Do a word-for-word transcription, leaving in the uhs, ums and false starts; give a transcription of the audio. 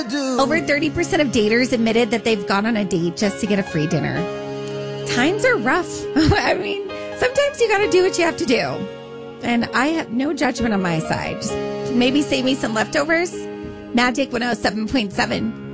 do. Over thirty percent of daters admitted that they've gone on a date just to get a free dinner. Times are rough. I mean, sometimes you got to do what you have to do. And I have no judgment on my side. Just maybe save me some leftovers. Magic one oh seven point seven.